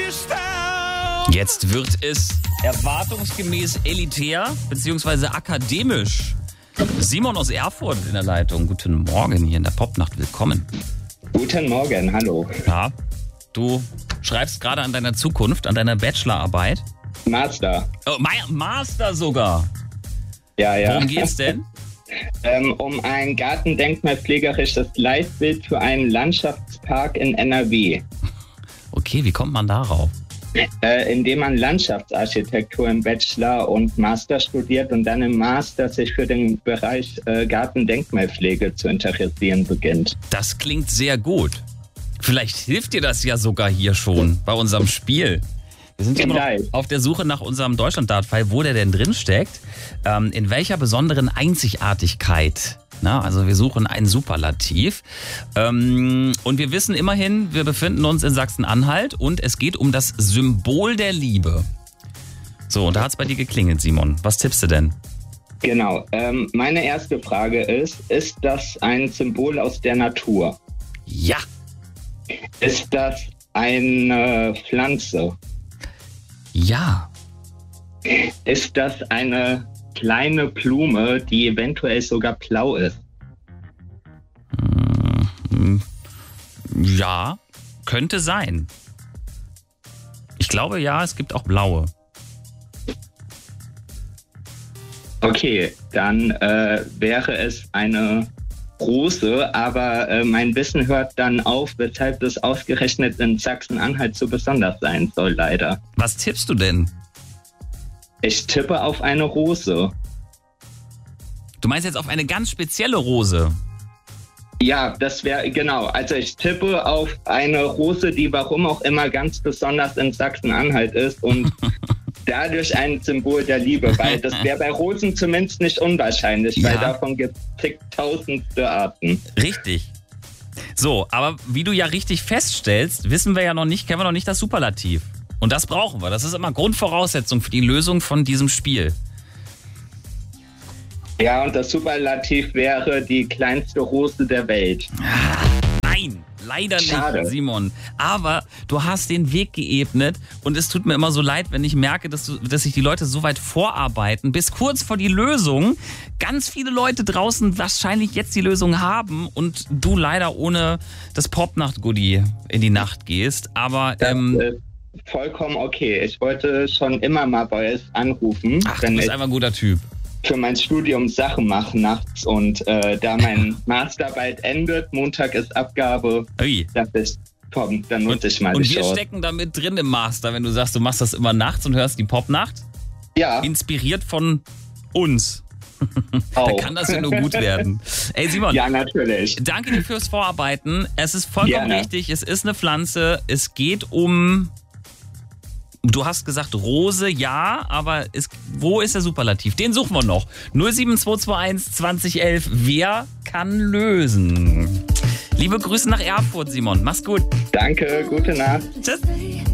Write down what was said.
Jetzt wird es erwartungsgemäß elitär bzw. akademisch. Simon aus Erfurt in der Leitung. Guten Morgen hier in der Popnacht. Willkommen. Guten Morgen, hallo. Ja, du schreibst gerade an deiner Zukunft, an deiner Bachelorarbeit. Master. Oh, Master sogar. Ja. Worum geht's denn? Um ein gartendenkmalpflegerisches Leitbild für einen Landschaftspark in NRW. Okay, wie kommt man darauf? Indem man Landschaftsarchitektur im Bachelor und Master studiert und dann im Master sich für den Bereich Gartendenkmalpflege zu interessieren beginnt. Das klingt sehr gut. Vielleicht hilft dir das ja sogar hier schon bei unserem Spiel. Wir sind immer noch auf der Suche nach unserem Deutschland-Dart-Fall, wo der denn drin steckt. In welcher besonderen Einzigartigkeit? Na, also wir suchen ein Superlativ. Und wir wissen immerhin, wir befinden uns in Sachsen-Anhalt und es geht um das Symbol der Liebe. So, und da hat es bei dir geklingelt, Simon. Was tippst du denn? Genau. Meine erste Frage ist das ein Symbol aus der Natur? Ja. Ist das eine Pflanze? Ja. Ist das eine kleine Blume, die eventuell sogar blau ist? Ja, könnte sein. Ich glaube ja, es gibt auch blaue. Okay, dann wäre es eine Rose, aber mein Wissen hört dann auf, weshalb das ausgerechnet in Sachsen-Anhalt so besonders sein soll, leider. Was tippst du denn? Ich tippe auf eine Rose. Du meinst jetzt auf eine ganz spezielle Rose? Ja, das wäre, genau. Also ich tippe auf eine Rose, die warum auch immer ganz besonders in Sachsen-Anhalt ist und dadurch ein Symbol der Liebe, weil das wäre bei Rosen zumindest nicht unwahrscheinlich, weil davon gibt es zigtausendste Arten. Richtig. So, aber wie du ja richtig feststellst, kennen wir noch nicht das Superlativ. Und das brauchen wir. Das ist immer Grundvoraussetzung für die Lösung von diesem Spiel. Ja, und das Superlativ wäre die kleinste Rose der Welt. Nein, leider nicht, Schade. Simon. Aber du hast den Weg geebnet und es tut mir immer so leid, wenn ich merke, dass sich die Leute so weit vorarbeiten, bis kurz vor die Lösung ganz viele Leute draußen wahrscheinlich jetzt die Lösung haben und du leider ohne das Popnacht-Goodie in die Nacht gehst. Aber das ist vollkommen okay. Ich wollte schon immer mal bei euch anrufen. Ach, du bist einfach ein guter Typ. Für mein Studium Sachen mache nachts und da mein Master bald endet, Montag ist Abgabe, dachte ich, komm, dann nutze ich mal die Chance. Und wir stecken da mit drin im Master, wenn du sagst, du machst das immer nachts und hörst die Popnacht? Ja. Inspiriert von uns. Auch. Da kann das ja nur gut werden. Ey Simon, ja, natürlich. Danke dir fürs Vorarbeiten. Es ist vollkommen richtig, es ist eine Pflanze, es geht um... Du hast gesagt Rose, ja, aber wo ist der Superlativ? Den suchen wir noch. 07221 2011. Wer kann lösen? Liebe Grüße nach Erfurt, Simon. Mach's gut. Danke, gute Nacht. Tschüss.